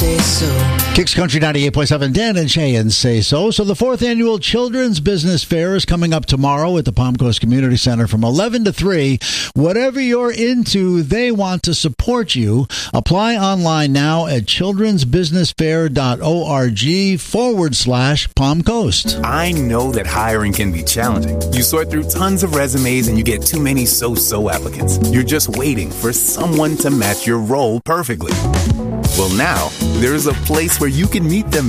Say So. Kicks Country 98.7, Dan and Shay and Say So. So the 4th Annual Children's Business Fair is coming up tomorrow at the Palm Coast Community Center from 11 to 3. Whatever you're into, they want to support you. Apply online now at childrensbusinessfair.org/Palm Coast. I know that hiring can be challenging. You sort through tons of resumes and you get too many so-so applicants. You're just waiting for someone to match your role perfectly. Well, now, there's a place where you can meet them